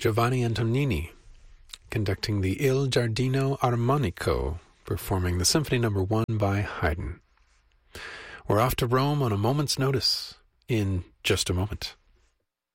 Giovanni Antonini, conducting the Il Giardino Armonico, performing the Symphony No. 1 by Haydn. We're off to Rome on a moment's notice in just a moment.